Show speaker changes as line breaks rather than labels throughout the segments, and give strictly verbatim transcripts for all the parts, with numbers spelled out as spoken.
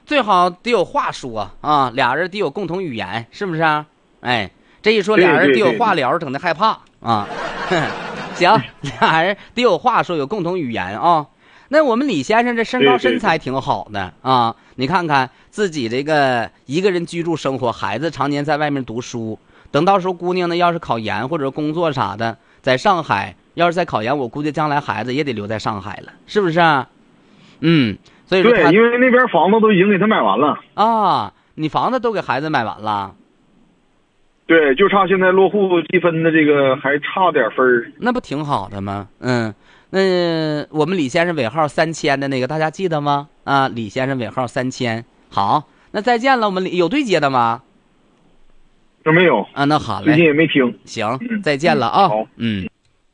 最好得有话说啊，俩人得有共同语言，是不是啊？哎，这一说俩人得有话聊，整的害怕啊。行，俩人得有话说，有共同语言啊。那我们李先生这身高身材挺好的啊，你看看自己这个一个人居住生活，孩子常年在外面读书，等到时候姑娘呢要是考研或者工作啥的，在上海要是在考研，我估计将来孩子也得留在上海了，是不是啊？嗯，所以说
对，因为那边房子都已经给他买完了
啊。你房子都给孩子买完了？
对，就差现在落户积分的这个还差点分儿，
那不挺好的吗？嗯，那我们李先生尾号三千的那个大家记得吗？啊，李先生尾号三千。好，那再见了。我们李有对接的吗？
这没有
啊，那好嘞，
最近也没听。
行，再见了啊。
好，
嗯。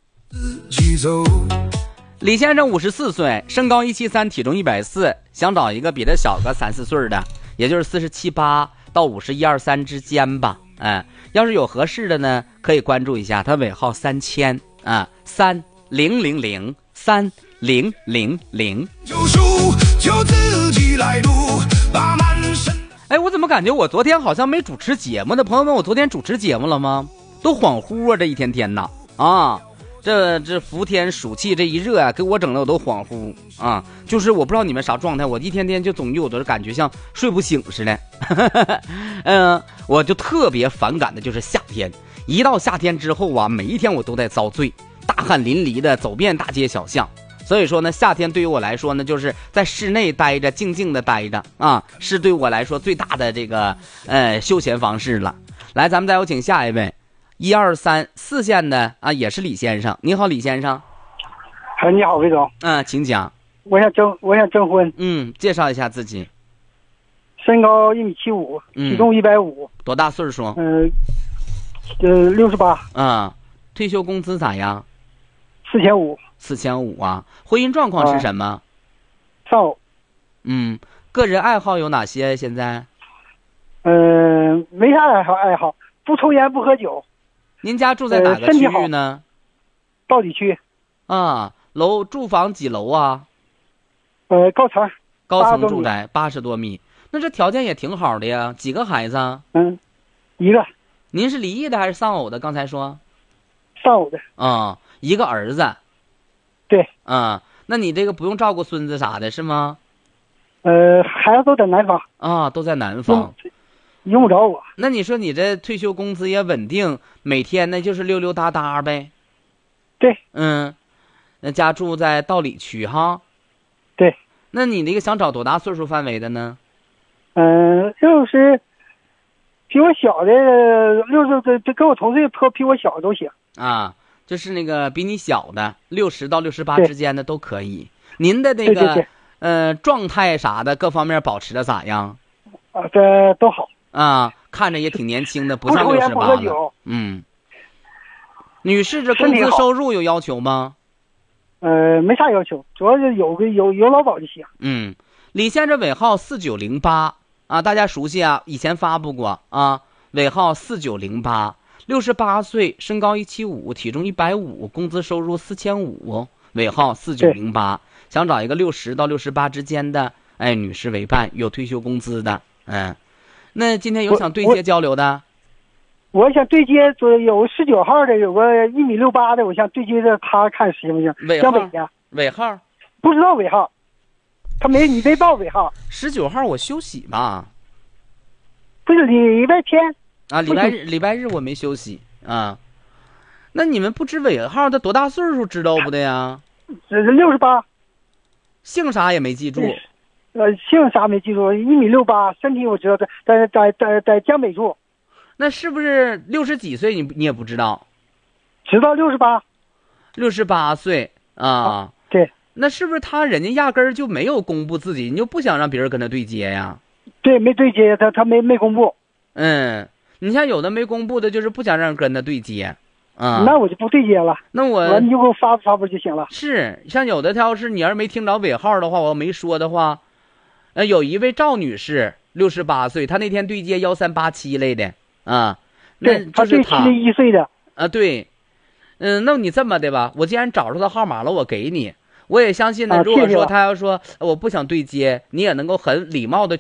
李先生五十四岁，身高一七三，体重一百四，想找一个比他小个三四岁的，也就是四十七八到五十一二三之间吧。哎，要是有合适的呢，可以关注一下，他尾号三千啊，三零零零三零零零。哎，我怎么感觉我昨天好像没主持节目呢？朋友们，我昨天主持节目了吗？都恍惚啊，这一天天的啊。这这伏天暑气这一热啊，给我整的我都恍惚啊！就是我不知道你们啥状态，我一天天就总有的感觉像睡不醒似的。嗯、呃，我就特别反感的就是夏天，一到夏天之后啊，每一天我都在遭罪，大汗淋漓的走遍大街小巷。所以说呢，夏天对于我来说呢，就是在室内待着，静静的待着啊，是对我来说最大的这个呃休闲方式了。来，咱们再有请下一位。一二三四线的啊，也是李先生。你好，李先生。
哎，你好，魏总。
嗯，请讲。
我想征，我想征婚。
嗯，介绍一下自己。
身高一米七五，体重一百五。
多大岁数？
嗯，呃，六十八。
啊，退休工资咋样？
四千五。
四千五啊。婚姻状况是什么？
啊、丧偶。
嗯，个人爱好有哪些？现在？
嗯、呃，没啥爱好，爱好不抽烟，不喝酒。
您家住在哪个区域呢？
道里区。
啊，楼住房几楼啊？
呃，高层。
高层住宅八十多米，那这条件也挺好的呀。几个孩子？
嗯，一个。
您是离异的还是丧偶的？刚才说。
丧偶的。
啊、嗯，一个儿子。
对。
啊、嗯，那你这个不用照顾孙子啥的是吗？
呃，孩子都在南方。
啊，都在南方。
用不着我。
那你说你这退休工资也稳定，每天呢就是溜溜达达呗。
对。
嗯，那家住在道里区哈。
对。
那你那个想找多大岁数范围的呢？
嗯、呃，就是比我小的六十，这这跟我同岁或比我小的都行。
啊，就是那个比你小的六十到六十八之间的都可以。您的那个
对对对
呃状态啥的各方面保持的咋样？
啊，这都好。
啊，看着也挺年轻的，不像六十八了。嗯，女士，这工资收入有要求吗？
呃，没啥要求，主要是有个有有劳保就行。
嗯，李先生尾号四九零八啊，大家熟悉啊，以前发布过啊，尾号四九零八，六十八岁，身高一七五，体重一百五，工资收入四千五，尾号四九零八，想找一个六十到六十八之间的哎女士为伴，有退休工资的，嗯。那今天有想对接交流的？
我, 我想对接，有十九号的，有个一米六八的，我想对接着他看行不行？
尾号？
的
尾号？
不知道尾号，他没你没报尾号。
十九号我休息吧。
不是礼拜天
啊，礼拜日礼拜日我没休息啊。那你们不知尾号他多大岁数知道不的呀？
这是六十八。
姓啥也没记住。
呃，姓啥没记住，一米六八，身体我知道，在在在在在江北住。
那是不是六十几岁？你你也不知道？
知道六十八。
六十八岁啊，
啊？对。
那是不是他人家压根儿就没有公布自己，你就不想让别人跟他对接呀？
对，没对接，他他没没公布。
嗯，你像有的没公布的，就是不想让人跟他对接。啊、嗯，
那我就不对接了。
那我
你就给我发发布就行了。
是，像有的他要是你要是没听着尾号的话，我没说的话。呃，有一位赵女士，六十八岁，她那天对接幺三八七来的啊，那就是她。
七十一岁的。
啊，对，嗯，那你这么的吧，我既然找着她号码了，我给你，我也相信呢。
啊、
如果说她要说我不想对接，你也能够很礼貌的